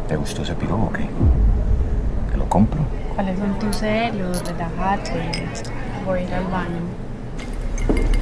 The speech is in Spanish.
¿Te gustó ese piro o qué? ¿Te lo compro? ¿Cuáles son tus celos? Relájate. Voy a ir al baño.